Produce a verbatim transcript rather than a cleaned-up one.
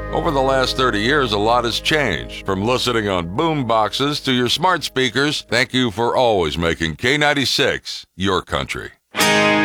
Over the last thirty years, a lot has changed. From listening on boom boxes to your smart speakers, thank you for always making K ninety-six your country.